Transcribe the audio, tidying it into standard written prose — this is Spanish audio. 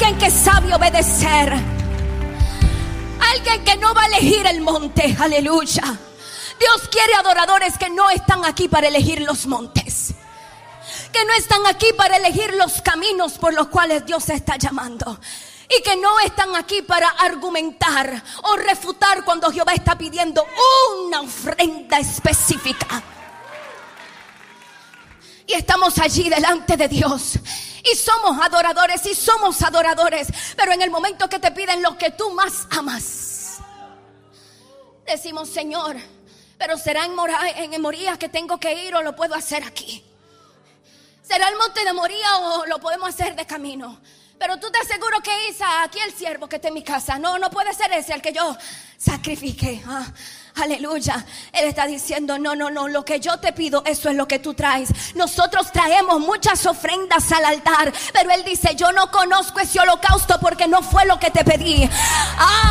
alguien que sabe obedecer, alguien que no va a elegir el monte. Aleluya. Dios quiere adoradores que no están aquí para elegir los montes, que no están aquí para elegir los caminos por los cuales Dios se está llamando, y que no están aquí para argumentar o refutar cuando Jehová está pidiendo una ofrenda específica. Y estamos allí delante de Dios y somos adoradores y somos adoradores, pero en el momento que te piden lo que tú más amas, decimos: Señor, pero será en Moría que tengo que ir, o lo puedo hacer aquí. ¿Será el monte de Moría o lo podemos hacer de camino? Pero tú te aseguro que Isa, aquí el siervo que está en mi casa, no puede ser ese al que yo sacrifique. Aleluya. Él está diciendo: no, lo que yo te pido, eso es lo que tú traes. Nosotros traemos muchas ofrendas al altar, pero Él dice: yo no conozco ese holocausto porque no fue lo que te pedí.